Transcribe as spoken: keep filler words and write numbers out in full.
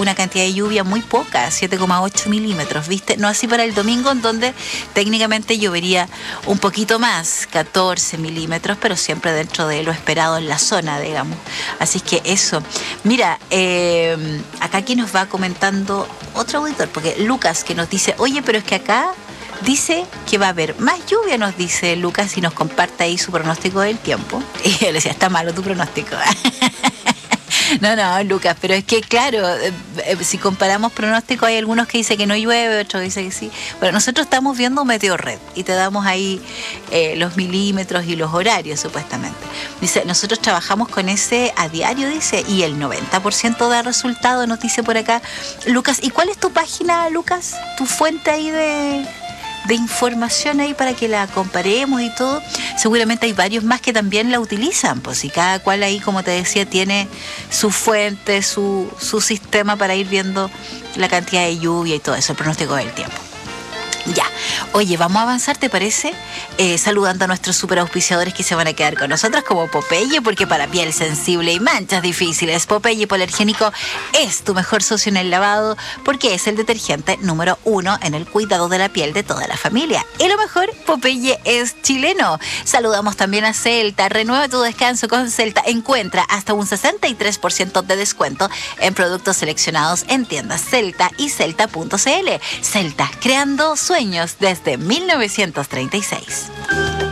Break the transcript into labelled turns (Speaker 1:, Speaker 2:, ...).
Speaker 1: una cantidad de lluvia muy poca, siete coma ocho milímetros, ¿viste? No así para el domingo, en donde técnicamente llovería un poquito más, catorce milímetros, pero siempre dentro de lo esperado en la zona, digamos. Así que eso. Mira, eh, acá aquí nos va comentando otro auditor, porque Lucas, que nos dice, oye, pero es que acá dice que va a haber más lluvia, nos dice Lucas, y nos comparte ahí su pronóstico del tiempo. Y yo le decía, está malo tu pronóstico. No, no, Lucas, pero es que claro, eh, eh, si comparamos pronósticos, hay algunos que dicen que no llueve, otros dicen que sí. Bueno, nosotros estamos viendo Meteorred y te damos ahí eh, los milímetros y los horarios, supuestamente. Dice, nosotros trabajamos con ese a diario, dice, y el noventa por ciento da resultado, nos dice por acá Lucas. ¿Y cuál es tu página, Lucas? ¿Tu fuente ahí de... de información ahí para que la comparemos y todo? Seguramente hay varios más que también la utilizan, pues, y cada cual ahí, como te decía, tiene su fuente, su, su sistema para ir viendo la cantidad de lluvia y todo eso, el pronóstico del tiempo. Ya, oye, vamos a avanzar, ¿te parece? Eh, saludando a nuestros super auspiciadores que se van a quedar con nosotros, como Popeye, porque para piel sensible y manchas difíciles, Popeye Hipoalergénico es tu mejor socio en el lavado, porque es el detergente número uno en el cuidado de la piel de toda la familia. Y lo mejor, Popeye es chileno. Saludamos también a Celta. Renueva tu descanso con Celta. Encuentra hasta un sesenta y tres por ciento de descuento en productos seleccionados en tiendas Celta y celta punto c l. Celta, creando sueños desde mil novecientos treinta y seis.